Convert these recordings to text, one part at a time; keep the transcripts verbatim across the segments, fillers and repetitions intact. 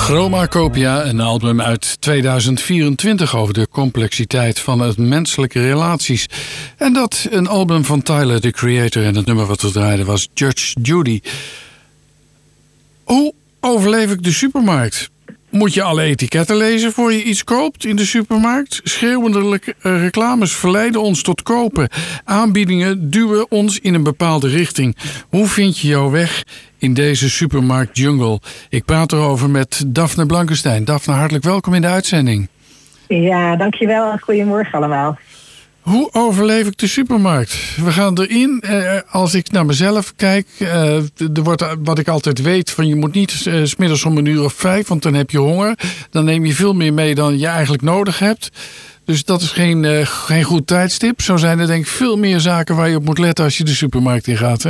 Chromacopia, een album uit tweeduizend vierentwintig over de complexiteit van het menselijke relaties. En dat een album van Tyler, the Creator, en het nummer wat we draaiden was Judge Judy. Hoe overleef ik de supermarkt? Moet je alle etiketten lezen voor je iets koopt in de supermarkt? Schreeuwende reclames verleiden ons tot kopen. Aanbiedingen duwen ons in een bepaalde richting. Hoe vind je jouw weg in deze supermarkt jungle? Ik praat erover met Daphne Blankenstein. Daphne, hartelijk welkom in de uitzending. Ja, dankjewel. Goedemorgen allemaal. Hoe overleef ik de supermarkt? We gaan erin. Eh, als ik naar mezelf kijk, eh, er wordt wat ik altijd weet, van je moet niet eh, 's middags om een uur of vijf, want dan heb je honger. Dan neem je veel meer mee dan je eigenlijk nodig hebt. Dus dat is geen, eh, geen goed tijdstip. Zo zijn er denk ik veel meer zaken waar je op moet letten als je de supermarkt in gaat, hè?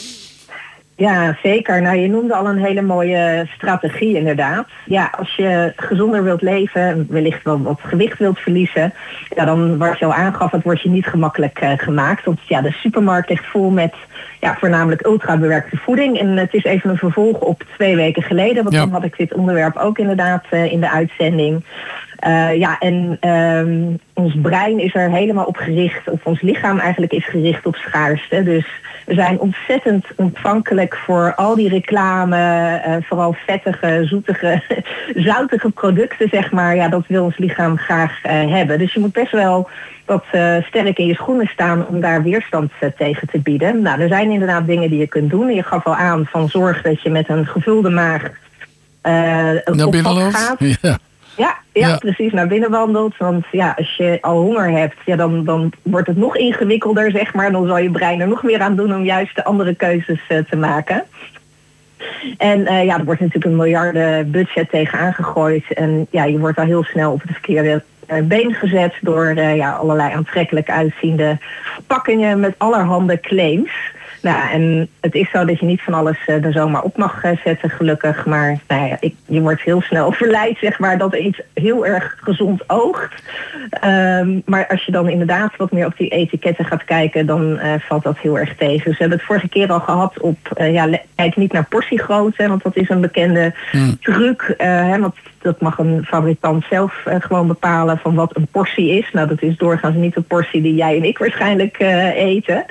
Ja, zeker. Nou, je noemde al een hele mooie strategie inderdaad. Ja, als je gezonder wilt leven, wellicht wel wat gewicht wilt verliezen, ja, dan, wat je al aangaf, het wordt je niet gemakkelijk uh, gemaakt. Want ja, de supermarkt ligt vol met ja, voornamelijk ultrabewerkte voeding. En het is even een vervolg op twee weken geleden, want ja. dan had ik dit onderwerp ook inderdaad uh, in de uitzending. Uh, ja, en um, ons brein is er helemaal op gericht, of ons lichaam eigenlijk is gericht op schaarste. Dus we zijn ontzettend ontvankelijk voor al die reclame, uh, vooral vettige, zoetige, zoutige producten, zeg maar. Ja, dat wil ons lichaam graag uh, hebben. Dus je moet best wel wat uh, sterk in je schoenen staan om daar weerstand uh, tegen te bieden. Nou, er zijn inderdaad dingen die je kunt doen. Je gaf al aan van zorg dat je met een gevulde maag uh, op pad gaat. Ja. Ja, ja, ja, precies, naar binnen wandelt. Want ja, als je al honger hebt, ja, dan, dan wordt het nog ingewikkelder, zeg maar. Dan zal je brein er nog meer aan doen om juist de andere keuzes uh, te maken. En uh, ja, er wordt natuurlijk een miljarden budget tegen aangegooid. En ja, je wordt al heel snel op het verkeerde uh, been gezet door uh, ja, allerlei aantrekkelijk uitziende verpakkingen met allerhande claims. Nou, en het is zo dat je niet van alles uh, er zomaar op mag uh, zetten, gelukkig. Maar nou ja, ik, je wordt heel snel verleid, zeg maar, dat er iets heel erg gezond oogt. Um, maar als je dan inderdaad wat meer op die etiketten gaat kijken, dan uh, valt dat heel erg tegen. Dus we hebben het vorige keer al gehad op, uh, ja, kijk niet naar portiegrootte, want dat is een bekende mm. truc. Uh, hè, want dat mag een fabrikant zelf uh, gewoon bepalen van wat een portie is. Nou, dat is doorgaans niet de portie die jij en ik waarschijnlijk uh, eten.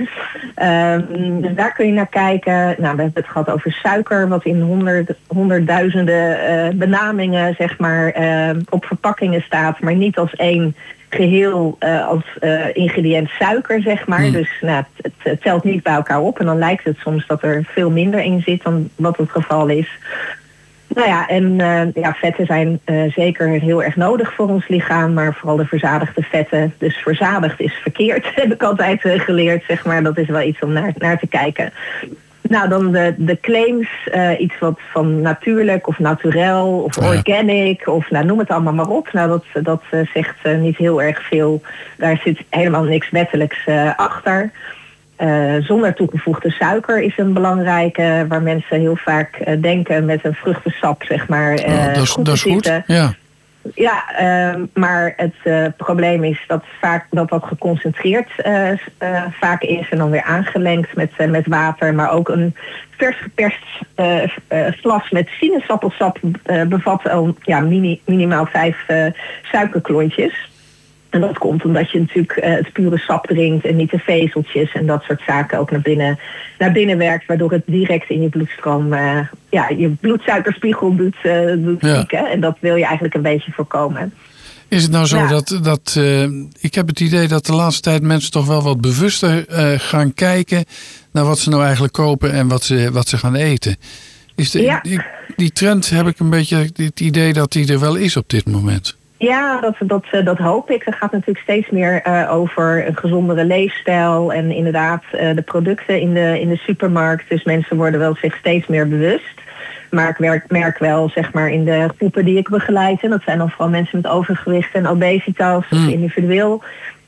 Um, dus daar kun je naar kijken. Nou, we hebben het gehad over suiker, wat in honderd, honderdduizenden uh, benamingen, zeg maar, uh, op verpakkingen staat, maar niet als één geheel uh, als uh, ingrediënt suiker, zeg maar. Mm. Dus nou, het, het telt niet bij elkaar op. En dan lijkt het soms dat er veel minder in zit dan wat het geval is. Nou ja, en uh, ja, vetten zijn uh, zeker heel erg nodig voor ons lichaam, maar vooral de verzadigde vetten. Dus verzadigd is verkeerd, heb ik altijd uh, geleerd, zeg maar. Dat is wel iets om naar, naar te kijken. Nou, dan de, de claims, uh, iets wat van natuurlijk of naturel of ja. organic of nou, noem het allemaal maar op. Nou, dat, dat uh, zegt uh, niet heel erg veel. Daar zit helemaal niks wettelijks uh, achter. Uh, zonder toegevoegde suiker is een belangrijke, waar mensen heel vaak uh, denken met een vruchtensap, zeg maar. Uh, oh, dat is goed. Dat is goed. Ja, ja uh, maar het uh, probleem is dat vaak dat dat geconcentreerd uh, uh, vaak is en dan weer aangelengd met, uh, met water. Maar ook een vers geperst uh, uh, glas met sinaasappelsap uh, bevat uh, ja, mini, minimaal vijf uh, suikerklontjes. En dat komt omdat je natuurlijk uh, het pure sap drinkt en niet de vezeltjes en dat soort zaken ook naar binnen, naar binnen werkt, waardoor het direct in je bloedstroom uh, ja, je bloedsuikerspiegel doet, uh, doet ja. pieken. En dat wil je eigenlijk een beetje voorkomen. Is het nou zo ja. dat, dat uh, ik heb het idee dat de laatste tijd mensen toch wel wat bewuster uh, gaan kijken naar wat ze nou eigenlijk kopen en wat ze, wat ze gaan eten. Is de, ja. die, die trend heb ik een beetje het idee dat die er wel is op dit moment. Ja, dat, dat, dat hoop ik. Er gaat natuurlijk steeds meer uh, over een gezondere leefstijl en inderdaad uh, de producten in de, in de supermarkt. Dus mensen worden wel zich steeds meer bewust. Maar ik werk, merk wel, zeg maar, in de groepen die ik begeleid, en dat zijn dan vooral mensen met overgewicht en obesitas, mm. of individueel.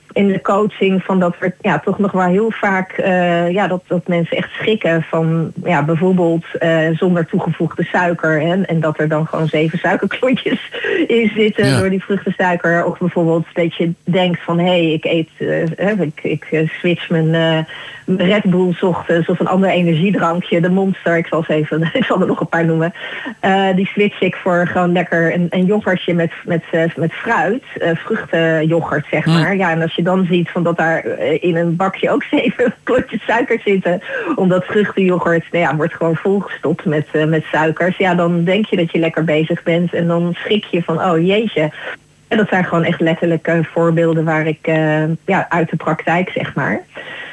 in de coaching van dat we ja, toch nog wel heel vaak uh, ja, dat, dat mensen echt schrikken van ja, bijvoorbeeld uh, zonder toegevoegde suiker. Hè, en dat er dan gewoon zeven suikerklontjes in zitten ja. door die vruchtensuiker. Of bijvoorbeeld dat je denkt van hé, hey, ik eet, uh, ik, ik uh, switch mijn uh, Red Bull 's ochtends of een ander energiedrankje, de Monster, ik zal, eens even, ik zal er nog een paar noemen. Uh, die switch ik voor gewoon lekker een, een yoghurtje met, met, uh, met fruit, uh, vruchtenyoghurt zeg maar. Mm. Ja, en als je dan ziet van dat daar uh, in een bakje ook zeven klontjes suiker zitten, omdat vruchtenyoghurt, nou ja, wordt gewoon volgestopt met, uh, met suikers. Ja, dan denk je dat je lekker bezig bent en dan schrik je van, oh jeetje. En dat zijn gewoon echt letterlijke voorbeelden waar ik uh, ja, uit de praktijk zeg maar.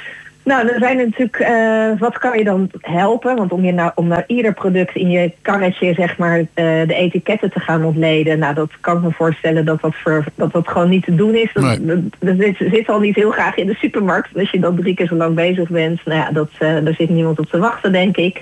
Nou, dan zijn er natuurlijk, uh, wat kan je dan helpen? Want om, je nou, om nou ieder product in je karretje, zeg maar, uh, de etiketten te gaan ontleden, nou, dat kan ik me voorstellen dat dat, voor, dat, dat gewoon niet te doen is. Dat, nee. dat, dat zit, zit al niet heel graag in de supermarkt. Als je dan drie keer zo lang bezig bent, nou ja, dat, uh, daar zit niemand op te wachten, denk ik.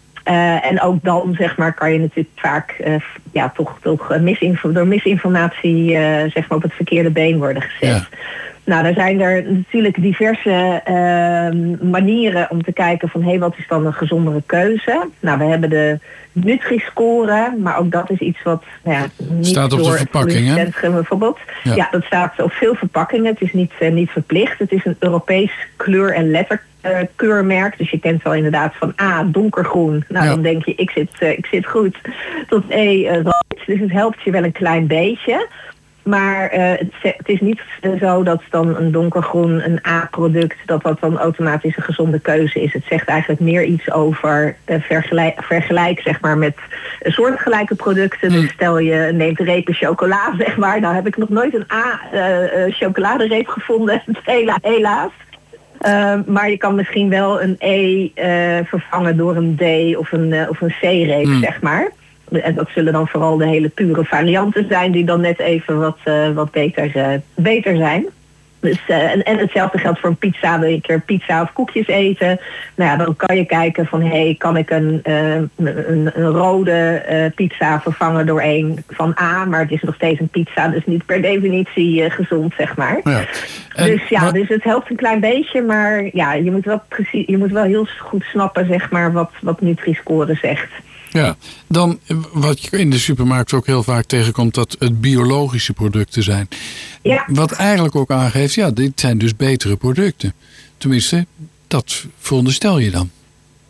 Uh, en ook dan, zeg maar, kan je natuurlijk vaak uh, ja, toch, toch misinfo- door misinformatie uh, zeg maar, op het verkeerde been worden gezet. Ja. Nou, daar zijn er natuurlijk diverse uh, manieren om te kijken van hé, hey, wat is dan een gezondere keuze? Nou, we hebben de Nutri-score, maar ook dat is iets wat nou ja, niet staat op door de verpakking, het centrum bijvoorbeeld. Ja. ja, dat staat op veel verpakkingen. Het is niet, uh, niet verplicht. Het is een Europees kleur- en letterkeurmerk. Dus je kent wel inderdaad van A, donkergroen. Nou, ja. dan denk je, ik zit, uh, ik zit goed. Tot E, uh, rood. Dus het helpt je wel een klein beetje. Maar uh, het, het is niet zo dat dan een donkergroen, een A-product, dat dat dan automatisch een gezonde keuze is. Het zegt eigenlijk meer iets over uh, vergelijk, vergelijk zeg maar, met soortgelijke producten. Mm. Dus stel je neemt repen chocola, zeg maar. Nou heb ik nog nooit een A-chocoladereep uh, gevonden, hela, helaas. Uh, maar je kan misschien wel een E uh, vervangen door een D of een, uh, of een C-reep, mm. zeg maar. En dat zullen dan vooral de hele pure varianten zijn die dan net even wat, uh, wat beter, uh, beter zijn. Dus, uh, en, en hetzelfde geldt voor een pizza. Wil je een keer pizza of koekjes eten? Nou ja, dan kan je kijken van hé, hey, kan ik een, uh, een, een rode uh, pizza vervangen door een van A, maar het is nog steeds een pizza, dus niet per definitie uh, gezond, zeg maar. Ja. En, dus ja, wat... dus het helpt een klein beetje, maar ja, je moet wel precies, je moet wel heel goed snappen, zeg maar, wat, wat Nutri-score zegt. Ja, dan wat je in de supermarkt ook heel vaak tegenkomt, dat het biologische producten zijn. Ja. Wat eigenlijk ook aangeeft, ja, dit zijn dus betere producten. Tenminste, dat veronderstel je dan.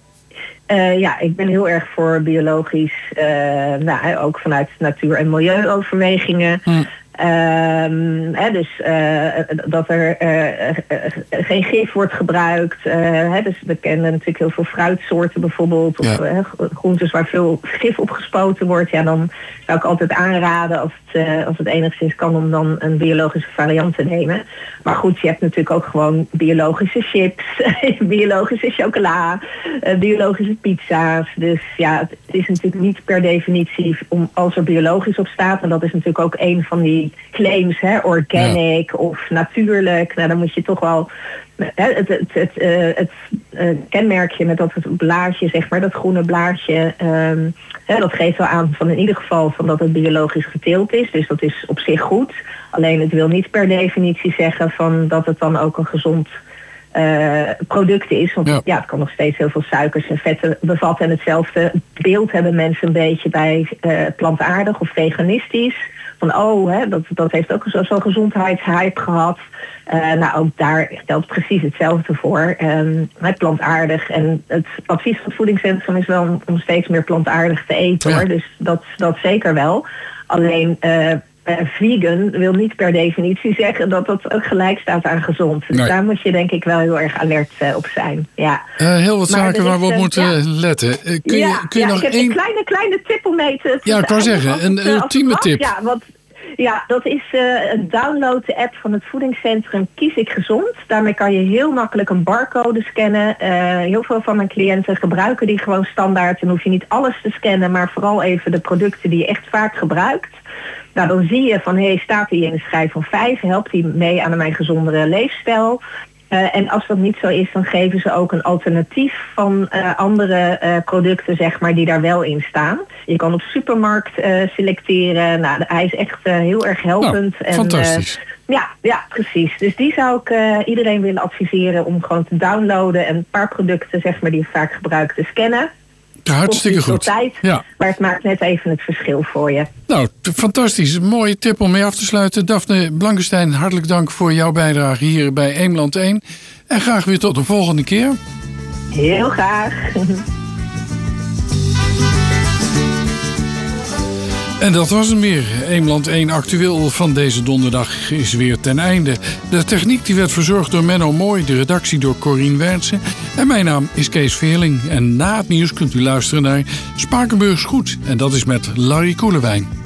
Uh, ja, ik ben heel erg voor biologisch, uh, nou, ook vanuit natuur- en milieuoverwegingen. Hm. Um, hè, dus uh, dat er uh, uh, geen gif wordt gebruikt. Uh, hè, dus we kennen natuurlijk heel veel fruitsoorten bijvoorbeeld. Of ja. uh, groentes waar veel gif op gespoten wordt. Ja, dan zou ik altijd aanraden als het, uh, als het enigszins kan om dan een biologische variant te nemen. Maar goed, je hebt natuurlijk ook gewoon biologische chips, biologische chocola, uh, biologische pizza's. Dus ja, het is natuurlijk niet per definitie om, als er biologisch op staat. En dat is natuurlijk ook een van die claims, hè, organic ja. of natuurlijk. Nou, dan moet je toch wel hè, het, het, het, uh, het uh, kenmerkje met dat het blaadje, zeg maar, dat groene blaadje, um, hè, dat geeft wel aan van in ieder geval van dat het biologisch geteeld is. Dus dat is op zich goed. Alleen het wil niet per definitie zeggen van dat het dan ook een gezond Uh, product is. Want ja. ja, het kan nog steeds heel veel suikers en vetten bevatten. En hetzelfde beeld hebben mensen een beetje bij uh, plantaardig of veganistisch. Van oh, hè, dat, dat heeft ook zo'n zo gezondheidshype gehad. Uh, nou, ook daar geldt precies hetzelfde voor. Um, plantaardig. En het advies van het voedingscentrum is wel om, om steeds meer plantaardig te eten. Ja. Hoor. Dus dat, dat zeker wel. Alleen Uh, Uh, vegan wil niet per definitie zeggen dat dat ook gelijk staat aan gezond. Dus nee. daar moet je denk ik wel heel erg alert uh, op zijn. Ja. Uh, heel wat maar zaken waar we op uh, moeten ja. letten. Uh, kun ja, je, kun je ja, nog ik heb één... een kleine, kleine tip om mee te... Ja, ik kan zeggen, een ultieme tip. Ja, want ja, dat is uh, download de app van het voedingscentrum Kies ik Gezond. Daarmee kan je heel makkelijk een barcode scannen. Uh, heel veel van mijn cliënten gebruiken die gewoon standaard. Dan hoef je niet alles te scannen, maar vooral even de producten die je echt vaak gebruikt. Nou, dan zie je van, hé, hey, staat hij in de schijf van vijf? Helpt hij mee aan mijn gezondere leefstijl? Uh, en als dat niet zo is, dan geven ze ook een alternatief van uh, andere uh, producten, zeg maar, die daar wel in staan. Je kan op supermarkt uh, selecteren. Nou, hij is echt uh, heel erg helpend. Nou, fantastisch. En, uh, ja, ja, precies. Dus die zou ik uh, iedereen willen adviseren om gewoon te downloaden en een paar producten, zeg maar, die je vaak gebruikt, te scannen. Hartstikke goed. Tijd, ja. Maar het maakt net even het verschil voor je. Nou, fantastisch. Een mooie tip om mee af te sluiten. Daphne Blankenstein, hartelijk dank voor jouw bijdrage hier bij Eemland één. En graag weer tot de volgende keer. Heel graag. En dat was hem weer. Eemland één actueel van deze donderdag is weer ten einde. De techniek die werd verzorgd door Menno Mooi, de redactie door Corien Wernsen. En mijn naam is Kees Veerling. En na het nieuws kunt u luisteren naar Spakenburgs Goed. En dat is met Larry Koelewijn.